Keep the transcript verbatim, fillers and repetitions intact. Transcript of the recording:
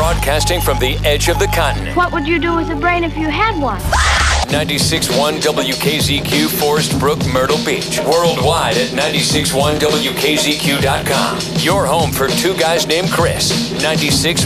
Broadcasting from the edge of the continent. What would you do with a brain if you had one? ninety-six point one W K Z Q, Forest Brook, Myrtle Beach. Worldwide at ninety-six point one W K Z Q dot com. Your home for two guys named Chris. ninety-six